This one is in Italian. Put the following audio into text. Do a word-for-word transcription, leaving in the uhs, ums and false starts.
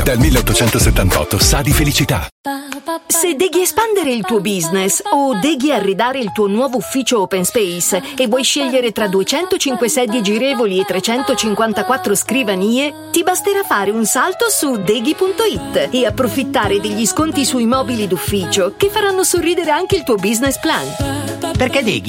Dal milleottocentosettantotto sa di felicità. Se devi espandere il tuo business o devi arredare il tuo nuovo ufficio open space e vuoi scegliere tra duecentocinque sedie girevoli e trecentocinquantaquattro scrivanie, ti basterà fare un salto su deghi punto it e approfittare degli sconti sui mobili d'ufficio che faranno sorridere anche il tuo business plan. Perché Deghi